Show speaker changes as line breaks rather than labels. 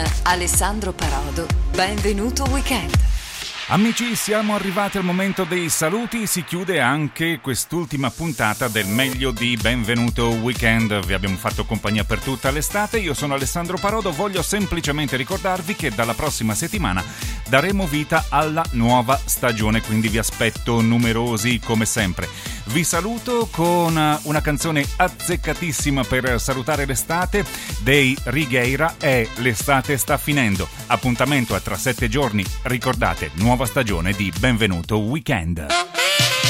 Alessandro Parodo. Benvenuto Weekend.
Amici, siamo arrivati al momento dei saluti. Si chiude anche quest'ultima puntata del meglio di Benvenuto Weekend. Vi abbiamo fatto compagnia per tutta l'estate. Io sono Alessandro Parodo. Voglio semplicemente ricordarvi che dalla prossima settimana daremo vita alla nuova stagione, quindi vi aspetto numerosi come sempre. Vi saluto con una canzone azzeccatissima per salutare l'estate dei Righeira e L'estate sta finendo. Appuntamento a tra 7 giorni. Ricordate, nuova stagione di Benvenuto Weekend.